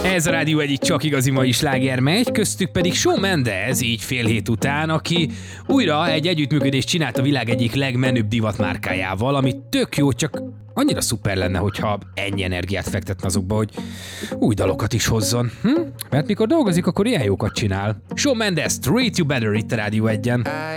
Ez a Rádió egyik csak igazi mai sláger megy, köztük pedig Shawn Mendes, így fél hét után, aki újra egy együttműködést csinált a világ egyik legmenőbb divatmárkájával, ami tök jó, csak annyira szuper lenne, hogyha ennyi energiát fektetne azokba, hogy új dalokat is hozzon. Mert mikor dolgozik, akkor ilyen jókat csinál. Shawn Mendes, Treat You Better itt a Rádió 1-en.